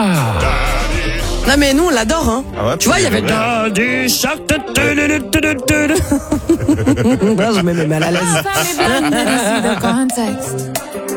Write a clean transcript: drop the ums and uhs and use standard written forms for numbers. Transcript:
Ah. Non mais nous on l'adore hein. Ah ouais, Tu vois, il y avait Daddy Shark. Je me mets mal à l'aise. Family blend, let me see the context.